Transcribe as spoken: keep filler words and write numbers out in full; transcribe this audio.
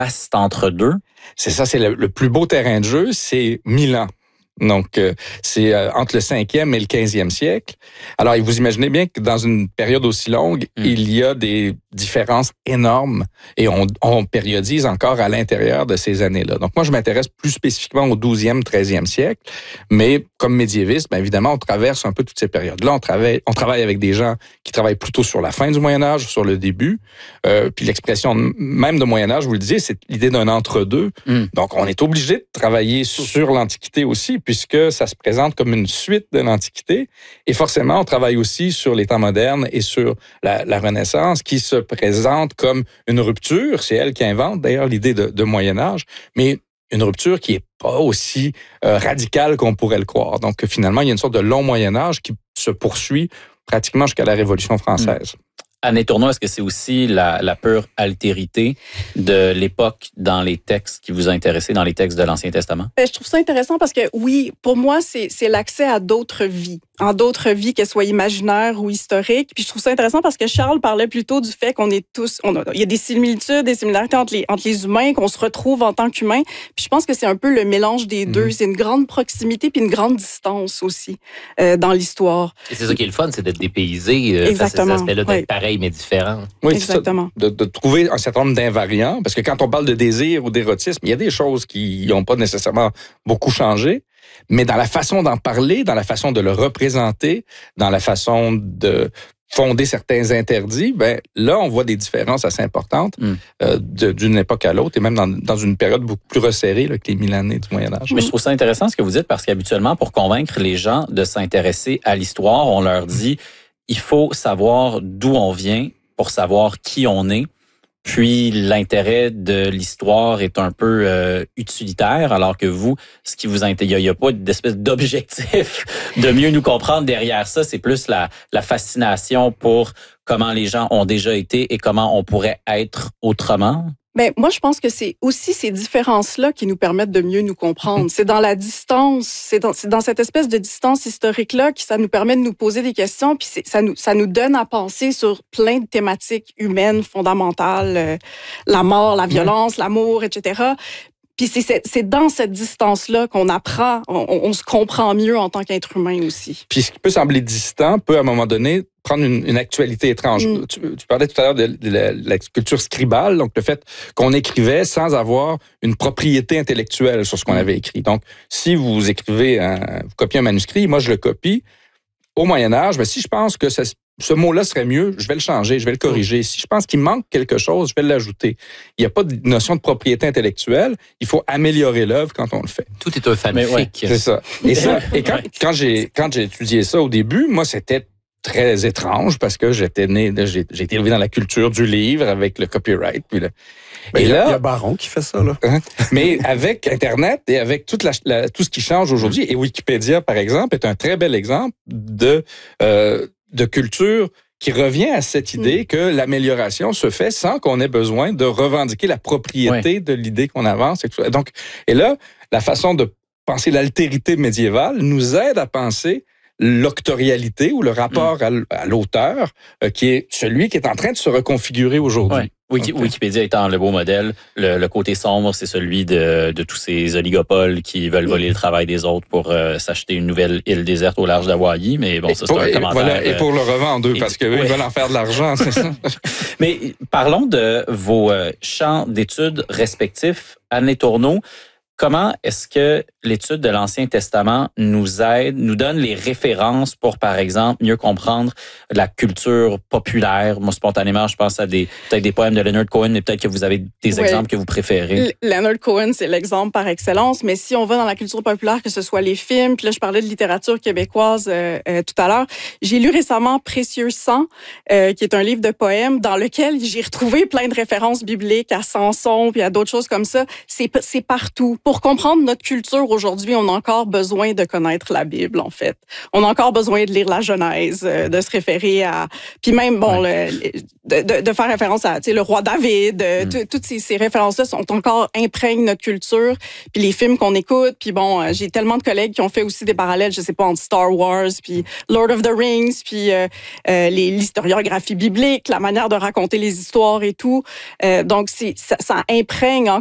vaste entre-deux. C'est ça, c'est le, le plus beau terrain de jeu, c'est Milan. Donc, euh, c'est euh, entre le cinquième et le quinzième siècle. Alors, vous imaginez bien que dans une période aussi longue, mm. il y a des différences énormes et on, on périodise encore à l'intérieur de ces années-là. Donc, moi, je m'intéresse plus spécifiquement au douzième, treizième siècle, mais comme médiéviste, bien évidemment, on traverse un peu toutes ces périodes-là. On travaille, on travaille avec des gens qui travaillent plutôt sur la fin du Moyen-Âge, sur le début. Euh, puis l'expression même de Moyen-Âge, vous le disiez, c'est l'idée d'un entre-deux. Mm. Donc, on est obligé de travailler sur l'Antiquité aussi, puisque ça se présente comme une suite de l'Antiquité. Et forcément, on travaille aussi sur les temps modernes et sur la, la Renaissance, qui se présente comme une rupture. C'est elle qui invente, d'ailleurs, l'idée de, de Moyen-Âge, mais une rupture qui est pas aussi euh, radicale qu'on pourrait le croire. Donc, finalement, il y a une sorte de long Moyen-Âge qui se poursuit pratiquement jusqu'à la Révolution française. Mmh. Anne Tourneau, est-ce que c'est aussi la, la pure altérité de l'époque dans les textes qui vous a intéressé, dans les textes de l'Ancien Testament? Ben, je trouve ça intéressant parce que, oui, pour moi, c'est, c'est l'accès à d'autres vies, en d'autres vies, qu'elles soient imaginaires ou historiques. Puis je trouve ça intéressant parce que Charles parlait plutôt du fait qu'on est tous... On a, il y a des similitudes, des similarités entre les, entre les humains, qu'on se retrouve en tant qu'humains. Puis je pense que c'est un peu le mélange des mmh. deux. C'est une grande proximité puis une grande distance aussi euh, dans l'histoire. Et c'est ça qui est le fun, c'est d'être dépaysé euh, face à ces aspects-là, d'être oui. pareil mais différent. Oui, exactement. C'est ça, de, de trouver un certain nombre d'invariants, parce que quand on parle de désir ou d'érotisme, il y a des choses qui n'ont pas nécessairement beaucoup changé, mais dans la façon d'en parler, dans la façon de le représenter, dans la façon de fonder certains interdits, ben là, on voit des différences assez importantes mm. euh, de, d'une époque à l'autre, et même dans, dans une période beaucoup plus resserrée là, que les mille années du Moyen-Âge. Mais je trouve ça intéressant ce que vous dites, parce qu'habituellement, pour convaincre les gens de s'intéresser à l'histoire, on leur dit il faut savoir d'où on vient pour savoir qui on est. Puis l'intérêt de l'histoire est un peu euh, utilitaire, alors que vous, ce qui vous intéresse, il n'y a, a pas d'espèce d'objectif de mieux nous comprendre derrière ça. C'est plus la, la fascination pour comment les gens ont déjà été et comment on pourrait être autrement. Ben, moi, je pense que c'est aussi ces différences-là qui nous permettent de mieux nous comprendre. C'est dans la distance, c'est dans, c'est dans cette espèce de distance historique-là que ça nous permet de nous poser des questions, puis c'est, ça nous, ça nous donne à penser sur plein de thématiques humaines fondamentales, euh, la mort, la violence, ouais. l'amour, et cetera. Puis c'est, c'est, c'est dans cette distance-là qu'on apprend, on, on se comprend mieux en tant qu'être humain aussi. Puis ce qui peut sembler distant peut, à un moment donné, prendre une, une actualité étrange. Mm. Tu, tu parlais tout à l'heure de, de, la, de la culture scribale, donc le fait qu'on écrivait sans avoir une propriété intellectuelle sur ce qu'on mm. avait écrit. Donc, si vous écrivez, un, vous copiez un manuscrit, moi je le copie, au Moyen-Âge, mais si je pense que ça, ce mot-là serait mieux, je vais le changer, je vais le corriger. Si je pense qu'il manque quelque chose, je vais l'ajouter. Il n'y a pas de notion de propriété intellectuelle. Il faut améliorer l'œuvre quand on le fait. Tout est un fanfic. Ouais, c'est ça. Et, ça, et quand, quand, j'ai, quand j'ai étudié ça au début, moi, c'était très étrange parce que j'étais né, j'ai, j'ai été élevé dans la culture du livre avec le copyright. Puis le, ben, et il y a, là, il y a Baron qui fait ça, là. Hein, mais avec Internet et avec toute la, la, tout ce qui change aujourd'hui, et Wikipédia, par exemple, est un très bel exemple de, euh, de culture qui revient à cette idée mmh. que l'amélioration se fait sans qu'on ait besoin de revendiquer la propriété ouais. de l'idée qu'on avance. Et tout ça. Donc, et là, la façon de penser l'altérité médiévale nous aide à penser l'octorialité ou le rapport mmh. à l'auteur, euh, qui est celui qui est en train de se reconfigurer aujourd'hui. Ouais. Wiki, okay. Wikipédia étant le beau modèle, le, le côté sombre, c'est celui de, de tous ces oligopoles qui veulent voler le travail des autres pour euh, s'acheter une nouvelle île déserte au large d'Hawaï. Mais bon, ça, c'est pour, un et commentaire. Voilà, et pour le revendre, eux, parce qu'ils oui. veulent en faire de l'argent, c'est ça. Mais parlons de vos euh, champs d'études respectifs. Anne Tourneau, comment est-ce que l'étude de l'Ancien Testament nous aide, nous donne les références pour, par exemple, mieux comprendre la culture populaire? Moi, spontanément, je pense à des, peut-être des poèmes de Leonard Cohen, mais peut-être que vous avez des oui. exemples que vous préférez. L- Leonard Cohen, c'est l'exemple par excellence, mais si on va dans la culture populaire, que ce soit les films, puis là, je parlais de littérature québécoise euh, euh, tout à l'heure, j'ai lu récemment Précieux sang, euh, qui est un livre de poèmes dans lequel j'ai retrouvé plein de références bibliques à Samson, puis à d'autres choses comme ça. C'est, c'est partout. pour comprendre notre culture aujourd'hui, on a encore besoin de connaître la Bible, en fait. On a encore besoin de lire la Genèse, de se référer à... Puis même, bon, ouais. le, de, de, de faire référence à, tu sais, le roi David. Mm. Toutes ces, ces références-là sont encore imprègnent notre culture. Puis les films qu'on écoute. Puis bon, j'ai tellement de collègues qui ont fait aussi des parallèles, je sais pas, entre Star Wars, puis Lord of the Rings, puis euh, euh, les, l'historiographie biblique, la manière de raconter les histoires et tout. Euh, donc, c'est, ça, ça imprègne